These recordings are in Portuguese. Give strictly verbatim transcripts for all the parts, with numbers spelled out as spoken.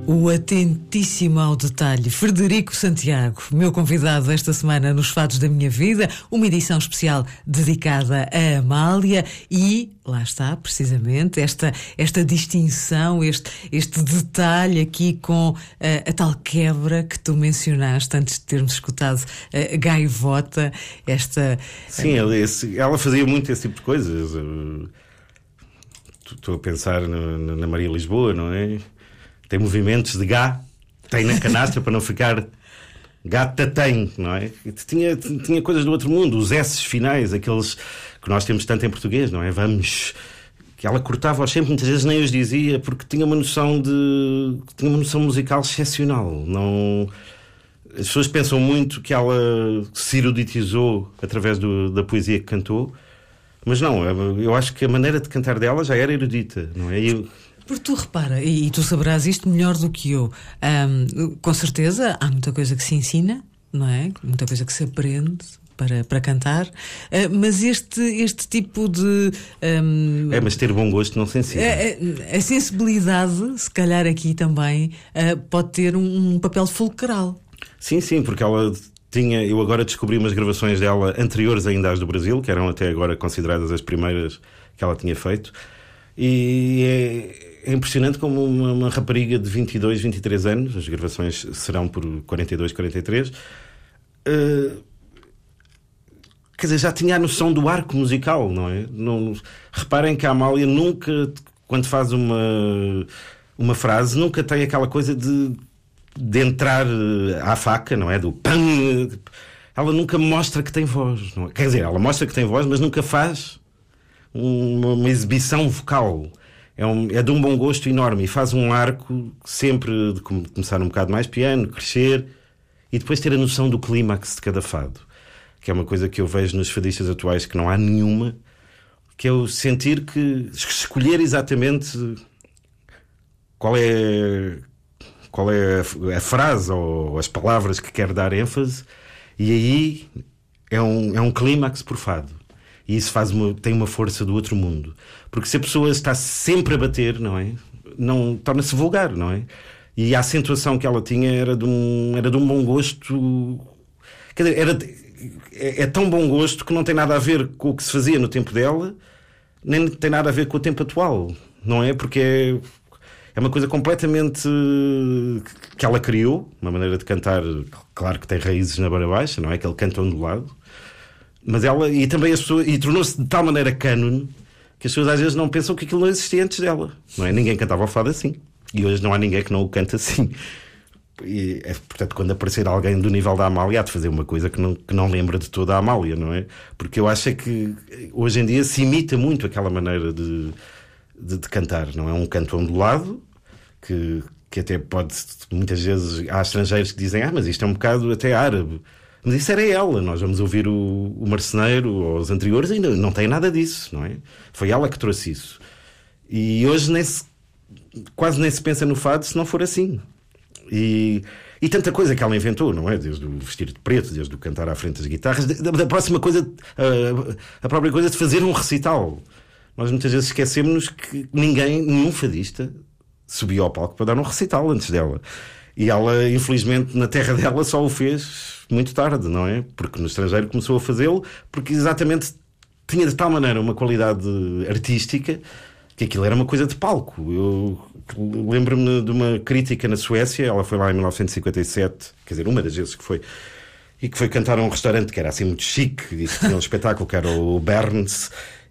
O atentíssimo ao detalhe, Frederico Santiago, meu convidado esta semana nos Fados da Minha Vida, uma edição especial dedicada a Amália e, lá está, precisamente, esta, esta distinção, este, este detalhe aqui com uh, a tal quebra que tu mencionaste antes de termos escutado uh, Gaivota, esta... Sim, uh, esse, ela fazia muito esse tipo de coisas. Estou a pensar na, na Maria Lisboa, não é? Tem movimentos de gá, tem na canastra para não ficar gata tem, não é? Tinha, tinha coisas do outro mundo, os S's finais, aqueles que nós temos tanto em português, não é? Vamos, que ela cortava-os sempre, muitas vezes nem os dizia, porque tinha uma noção de, tinha uma noção musical excepcional. Não, as pessoas pensam muito que ela se eruditizou através do, da poesia que cantou, mas não, eu acho que a maneira de cantar dela já era erudita, não é? Eu, Porque tu repara, e, e tu saberás isto melhor do que eu, um, com certeza há muita coisa que se ensina, não é? Muita coisa que se aprende para, para cantar, uh, mas este, este tipo de... Um, é, mas ter bom gosto não se ensina. A, a, a sensibilidade, se calhar aqui também, uh, pode ter um, um papel fulcral. Sim, sim, porque ela tinha... Eu agora descobri umas gravações dela anteriores ainda às do Brasil, que eram até agora consideradas as primeiras que ela tinha feito, e é... É impressionante como uma, uma rapariga de vinte e dois, vinte e três anos, as gravações serão por quarenta e dois, quarenta e três, uh, quer dizer, já tinha a noção do arco musical, não é? Não, reparem que a Amália nunca, quando faz uma, uma frase, nunca tem aquela coisa de, de entrar à faca, não é? Do pam. Ela nunca mostra que tem voz, não é? Quer dizer, ela mostra que tem voz, mas nunca faz uma, uma exibição vocal. É, um, é de um bom gosto enorme e faz um arco sempre de começar um bocado mais piano, crescer e depois ter a noção do clímax de cada fado, que é uma coisa que eu vejo nos fadistas atuais que não há nenhuma, que é o sentir que escolher exatamente qual é, qual é a, a frase ou as palavras que quer dar ênfase, e aí é um, é um clímax por fado. E isso faz uma, tem uma força do outro mundo. Porque se a pessoa está sempre a bater, não é? Não, torna-se vulgar, não é? E a acentuação que ela tinha era de um, era de um bom gosto. Quer dizer, era, é, é tão bom gosto que não tem nada a ver com o que se fazia no tempo dela, nem tem nada a ver com o tempo atual, não é? Porque é, é uma coisa completamente que ela criou, uma maneira de cantar, claro que tem raízes na beira baixa, não é? Aquele canto ondulado. Mas ela, e também as pessoas, e tornou-se de tal maneira cânone que as pessoas às vezes não pensam que aquilo não existia antes dela, não é? Ninguém cantava o fado assim, e hoje não há ninguém que não o canta assim. E, é, portanto, quando aparecer alguém do nível da Amália, há de fazer uma coisa que não, que não lembra de toda a Amália, não é? Porque eu acho que hoje em dia se imita muito aquela maneira de, de, de cantar, não é? Um canto ondulado que, que até pode, muitas vezes há estrangeiros que dizem, ah, mas isto é um bocado até árabe. Mas isso era ela. Nós vamos ouvir o, o Marceneiro ou os anteriores, ainda não tem nada disso, não é? Foi ela que trouxe isso. E hoje nem se, quase nem se pensa no fado se não for assim. E, e tanta coisa que ela inventou, não é? Desde o vestir de preto, desde o cantar à frente das guitarras, da, da próxima coisa, a, a própria coisa de fazer um recital. Nós muitas vezes esquecemos-nos que ninguém, nenhum fadista, subiu ao palco para dar um recital antes dela. E ela, infelizmente, na terra dela só o fez muito tarde, não é? Porque no estrangeiro começou a fazê-lo, porque exatamente tinha de tal maneira uma qualidade artística que aquilo era uma coisa de palco. Eu lembro-me de uma crítica na Suécia, ela foi lá em mil novecentos e cinquenta e sete, quer dizer, uma das vezes que foi, e que foi cantar a um restaurante que era assim muito chique, e que tinha um espetáculo que era o Berns,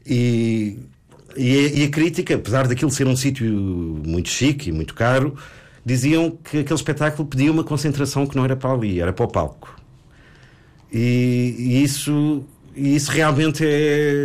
e, e, a, e a crítica, apesar daquilo ser um sítio muito chique e muito caro, diziam que aquele espetáculo pedia uma concentração que não era para ali, era para o palco. E, e isso, e isso realmente é...